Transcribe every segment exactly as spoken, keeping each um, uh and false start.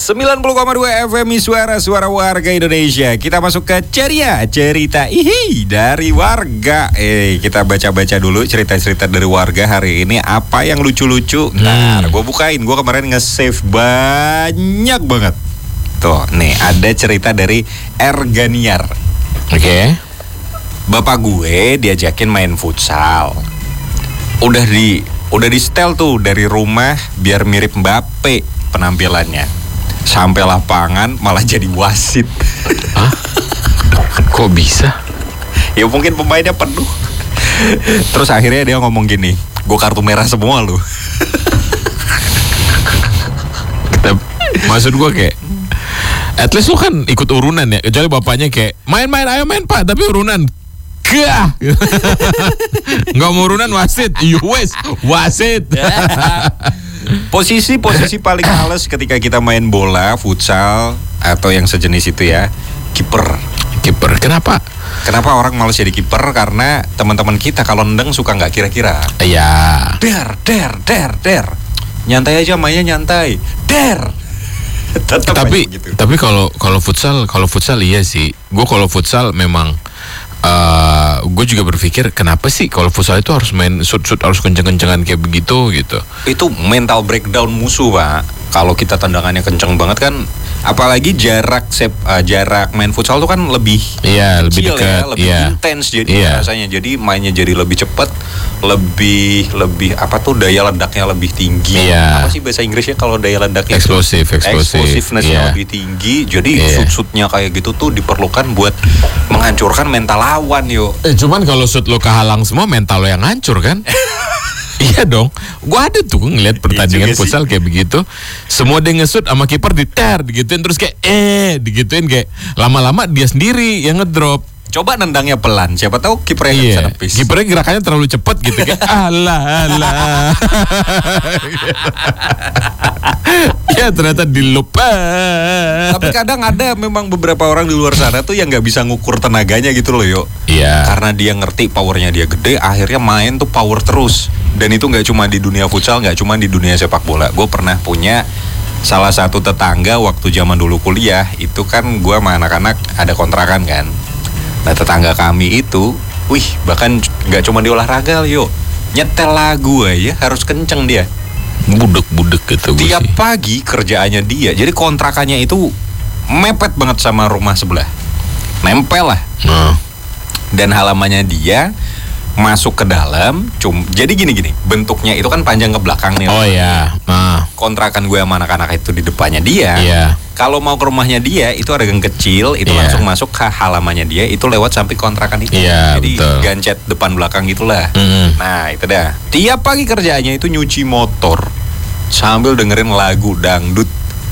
sembilan puluh koma dua F M Suara Suara Warga Indonesia. Kita masuk ke ceria cerita ihi dari warga. Eh, kita baca-baca dulu cerita-cerita dari warga hari ini. Apa yang lucu-lucu? Nah, hmm. gue bukain. Gue kemarin nge-save banyak banget. Tuh, nih ada cerita dari Erganiar. Oke. Okay. Bapak gue diajakin main futsal. Udah di udah di setel tuh dari rumah biar mirip Mbappe penampilannya. Sampai lapangan malah jadi wasit. Hah? Kok bisa? Ya mungkin pemainnya penuh. Terus akhirnya dia ngomong gini, gue kartu merah semua lu. Maksud gue kayak, at least lu kan ikut urunan ya. Kecuali bapaknya kayak, main-main ayo main pak, tapi urunan Gah. Nggak mau urunan wasit. Wes wasit. Posisi-posisi paling males ketika kita main bola, futsal atau yang sejenis itu ya, kiper. Kiper. Kenapa? Kenapa orang males jadi kiper? Karena teman-teman kita kalau nendang suka nggak kira-kira. Iya. Der, der, der, der. Nyantai aja mainnya nyantai. Der. Tetap tapi gitu. tapi kalau kalau futsal kalau futsal iya sih. Gue kalau futsal memang Uh, gue juga berpikir kenapa sih kalau futsal itu harus main shoot-shoot harus kenceng-kencengan kayak begitu gitu. Itu mental breakdown musuh pak. Kalau kita tendangannya kenceng banget kan, apalagi jarak sep, uh, jarak main futsal tuh kan lebih iya, lebih dekat, ya, lebih iya. intens jadi iya. rasanya. Jadi mainnya jadi lebih cepat, lebih lebih apa tuh daya ledaknya lebih tinggi. Iya. Apa sih bahasa Inggrisnya kalau daya ledaknya? Eksplosif, eksplosif. Explosiveness-nya iya. lebih tinggi. Jadi iya. shoot-shootnya kayak gitu tuh diperlukan buat menghancurkan mental lawan yuk. Eh, cuman kalau shoot lo kehalang semua mental lo yang hancur kan? Iya dong. Gua ada tuh ngeliat pertandingan futsal kayak begitu. Semua dia nge-shoot sama kiper diter digituin terus kayak eh digituin kayak lama-lama dia sendiri yang ngedrop. Coba nendangnya pelan, siapa tahu kipernya iya. bisa nepis. Kipernya gerakannya terlalu cepat gitu kayak alah alah. Ya ternyata dilupa. Tapi kadang ada memang beberapa orang di luar sana tuh yang nggak bisa ngukur tenaganya gitu loh yuk. Iya. Karena dia ngerti powernya dia gede, akhirnya main tuh power terus. Dan itu nggak cuma di dunia futsal, nggak cuma di dunia sepak bola. Gue pernah punya salah satu tetangga waktu zaman dulu kuliah. Itu kan gue sama anak-anak ada kontrakan kan. Nah tetangga kami itu, wih bahkan nggak cuma di olahraga yuk, nyetel lagu aja harus kenceng dia. Budek-budek gitu. Tiap pagi kerjaannya dia, jadi kontrakannya itu mepet banget sama rumah sebelah, nempel lah. Nah. Dan halamannya dia masuk ke dalam, cum. Jadi gini-gini, bentuknya itu kan panjang ke belakang nih. Oh iya. Nah. Kontrakan gue sama anak-anak itu di depannya dia. Iya. Kalau mau ke rumahnya dia itu ada gang kecil, itu yeah. langsung masuk ke halamannya dia, itu lewat sampai kontrakan itu. Yeah, jadi betul. gancet depan belakang gitulah. Mm-hmm. Nah itu dah. Tiap pagi kerjaannya itu nyuci motor sambil dengerin lagu dangdut.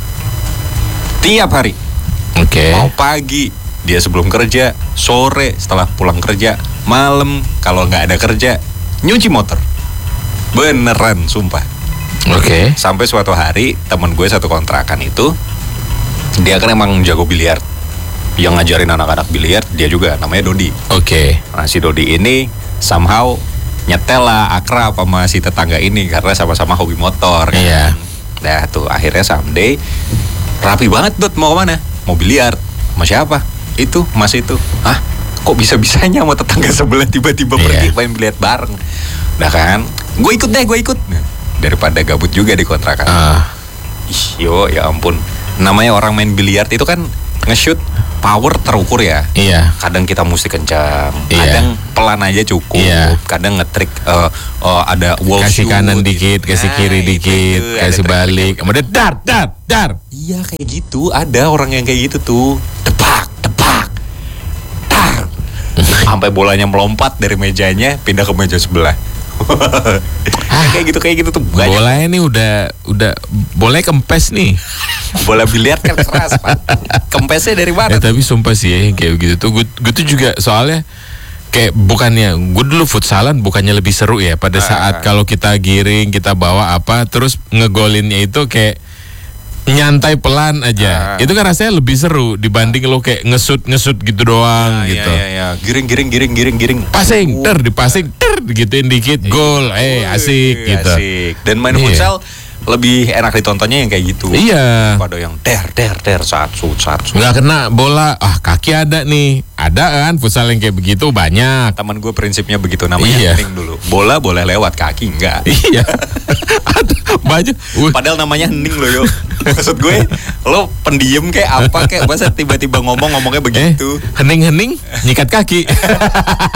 Tiap hari. Oke. Okay. Mau pagi dia sebelum kerja, sore setelah pulang kerja, malam kalau nggak ada kerja nyuci motor. Beneran, sumpah. Oke. Okay. Sampai suatu hari teman gue satu kontrakan itu, dia kan emang jago biliar. Yang ngajarin anak-anak biliar dia juga, namanya Dodi. Oke. Okay. Nah si Dodi ini somehow nyetel lah, akrab sama si tetangga ini karena sama-sama hobi motor kan. Iya. Nah tuh akhirnya someday rapi banget Dot, mau kemana? Mau biliar. Sama siapa? Itu, mas itu. Hah? Kok bisa-bisanya sama tetangga sebelah tiba-tiba iya. pergi main biliar bareng? Nah kan, gue ikut deh, gue ikut. Nah, daripada gabut juga di kontrakan. Uh. Ih, yo ya ampun. Namanya orang main biliar itu kan nge-shoot power terukur ya. Iya. Kadang kita mesti kencang, iya. kadang pelan aja cukup, iya. kadang ngetrik uh, uh, ada wall kasih shoot, kanan dikit, kasih nah, kiri dikit, itu, kasih balik, kemudian dar dar dar. Iya kayak gitu, ada orang yang kayak gitu tuh, tepak tepak, dar, sampai bolanya melompat dari mejanya pindah ke meja sebelah. ah, kayak gitu kayak gitu tuh banyak. Bolanya nih udah udah boleh kempes nih. Bola biliar kan keras Pak. Kempesnya dari mana? Ya, tapi sumpah sih ya kayak gitu tuh gue, gue tuh juga soalnya kayak bukannya gue dulu futsalan bukannya lebih seru ya pada saat ah. kalau kita giring kita bawa apa terus ngegolinnya itu kayak nyantai pelan aja. Ah. Itu kan rasanya lebih seru dibanding lo kayak ngesut ngesut gitu doang nah, gitu. Iya, iya, iya. Giring giring giring giring giring. Passing, ter dipasing, ter gituin dikit, gol, eh asik gitu. Asik. Dan main yeah. futsal lebih enak ditontonnya yang kayak gitu. Iya. Pada yang der der der saat sut saat sut. Nggak kena bola, ah kaki ada nih. Ada kan futsal yang kayak begitu banyak. Temen gue prinsipnya begitu, namanya Iya. hening dulu. Bola boleh lewat, kaki enggak. Iya. Ada banyak. Wih, Padahal namanya hening loh yo. Maksud gue, lo pendiem kayak apa kayak masa tiba-tiba ngomong ngomongnya eh, begitu. hening-hening nyikat kaki.